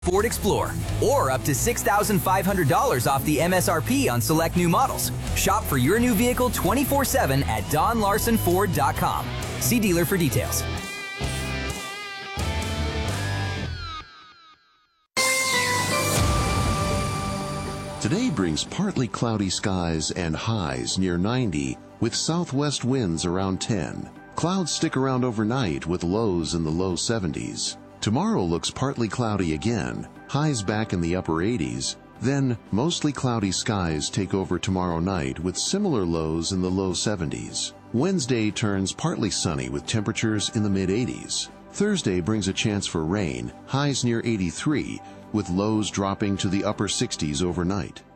Ford Explorer, or up to $6,500 off the MSRP on select new models. Shop for your new vehicle 24/7 at DonLarsonFord.com. See dealer for details. Today brings partly cloudy skies and highs near 90 with southwest winds around 10. Clouds stick around overnight with lows in the low 70s. Tomorrow looks partly cloudy again, highs back in the upper 80s. Then mostly cloudy skies take over tomorrow night with similar lows in the low 70s. Wednesday turns partly sunny with temperatures in the mid-80s. Thursday brings a chance for rain, highs near 83, with lows dropping to the upper 60s overnight.